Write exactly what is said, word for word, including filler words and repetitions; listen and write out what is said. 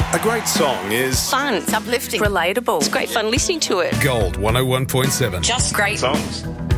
A great song is Fun, it's uplifting, relatable. It's great fun listening to it. Gold one oh one point seven. Just great songs.